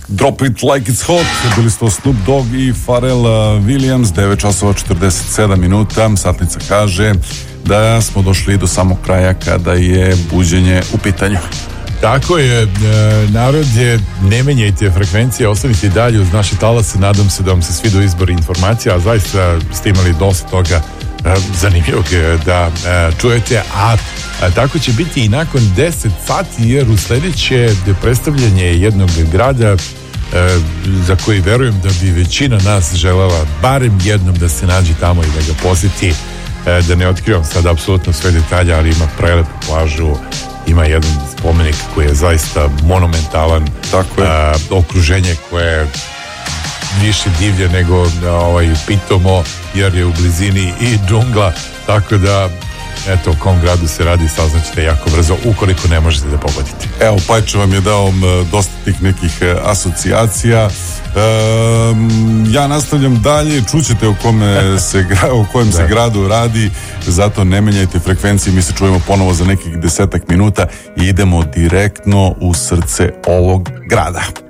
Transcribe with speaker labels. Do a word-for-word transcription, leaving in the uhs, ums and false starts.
Speaker 1: Drop It Like It's Hot, bili su to Snoop Dogg i Pharrell Williams. Devet časova četrdeset sedam minuta. Satnica kaže da smo došli do samog kraja kada je buđenje u pitanju.
Speaker 2: Tako je, e, narod je, ne menjajte frekvencije, ostanite dalje uz naše talase, nadam se da vam se sviđa izbor informacija, a zaista ste imali dosta toga e, zanimljivog da e, čujete, a, a tako će biti i nakon deset sati, jer u sljedeće predstavljanje jednog grada e, za koji verujem da bi većina nas želela barem jednom da se nađe tamo i da ga posjeti, e, da ne otkrivam sad apsolutno sve detalje, ali ima prelepu plažu, ima jedan spomenik koji je zaista monumentalan.
Speaker 1: Tako je.
Speaker 2: A, okruženje koje je više divlje nego ovaj, pitomo, jer je u blizini i džungla, tako da eto, o kom gradu se radi saznaćete jako brzo, ukoliko ne možete da pogodite.
Speaker 1: Evo, Pajče vam je dao dosta tih nekih asocijacija. Um, ja nastavljam dalje, čućete o kome se, o kojem se gradu radi, zato ne menjajte frekvencije, mi se čujemo ponovo za nekih desetak minuta i idemo direktno u srce ovog grada.